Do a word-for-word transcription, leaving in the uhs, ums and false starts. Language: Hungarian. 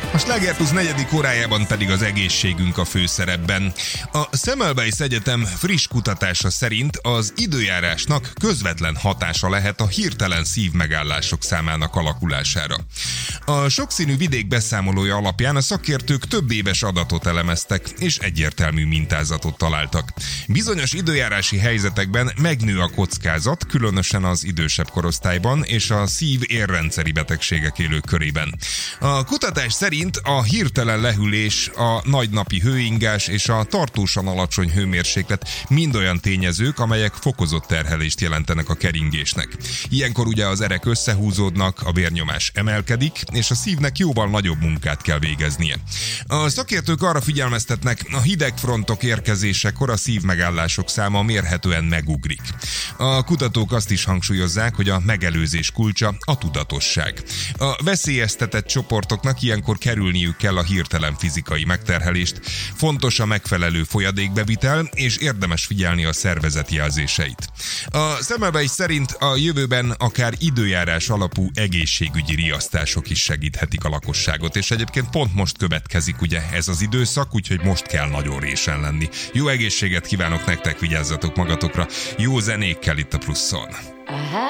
A Sláger Plus negyedik órájában pedig az egészségünk a főszerepben. A Semmelweis Egyetem friss kutatása szerint az időjárásnak közvetlen hatása lehet a hirtelen szívmegállások számának alakulására. A sokszínű vidék beszámolója alapján a szakértők több éves adatot elemeztek, és egyértelmű mintázatot találtak. Bizonyos időjárási helyzetekben megnő a kockázat, különösen az idősebb korosztályban és a szív-érrendszeri betegségek élők körében. A kutatás szerint a hirtelen lehűlés, a nagy napi hőingás és a tartósan alacsony hőmérséklet mind olyan tényezők, amelyek fokozott terhelést jelentenek a keringésnek. Ilyenkor ugye az erek összehúzódnak, a vérnyomás emelkedik, és a szívnek jóval nagyobb munkát kell végeznie. A szakértők arra figyelmeztetnek, a hidegfrontok érkezésekor a szívmegállások száma mérhetően megugrik. A kutatók azt is hangsúlyozzák, hogy a megelőzés kulcsa a tudatosság. A veszélyeztetett csoportoknak ilyenkor kerülniük kell a hirtelen fizikai megterhelést, fontos a megfelelő folyadékbevitel, és érdemes figyelni a szervezet jelzéseit. A Semmelweis szerint a jövőben akár időjárás alapú egészségügyi riasztások is segíthetik a lakosságot, és egyébként pont most következik ugye ez az időszak, úgyhogy most kell nagyon résen lenni. Jó egészséget kívánok nektek, vigyázzatok magatokra, jó zenékkel itt a Pluszon!